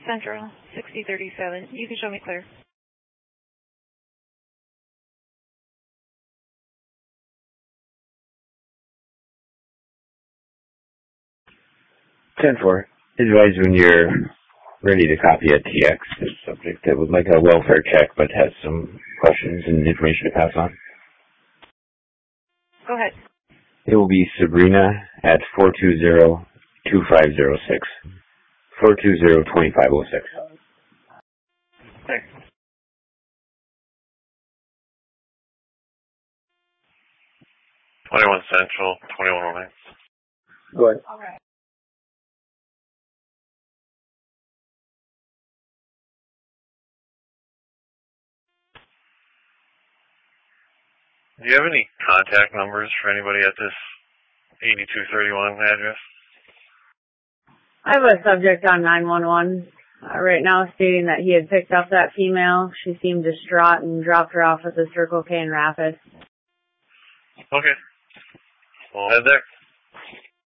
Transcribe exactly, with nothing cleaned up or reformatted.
Central, sixty thirty-seven. You can show me clear. ten four. Advise when you're ready to copy a T X to the subject that would like a welfare check but has some questions and information to pass on. Go ahead. It will be Sabrina at four two zero, two five zero six. four two zero, two five zero six. Thanks. twenty-one Central, twenty-one oh nine. Go ahead. All right. Do you have any contact numbers for anybody at this eighty-two thirty-one address? I have a subject on nine one one uh, right now stating that he had picked up that female. She seemed distraught and dropped her off at the Circle K in Rapids. Okay. Well, head there.